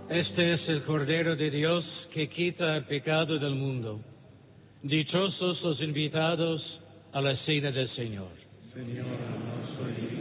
Este es el Cordero de Dios que quita el pecado del mundo. Dichosos los invitados a la cena del Señor. Señor, no soy digno